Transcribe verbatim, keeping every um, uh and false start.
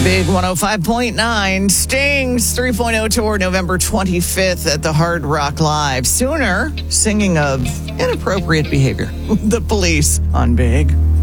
Big one oh five point nine. Sting's three point oh tour November twenty-fifth at the Hard Rock Live. Sooner, singing of inappropriate behavior. The Police on Big.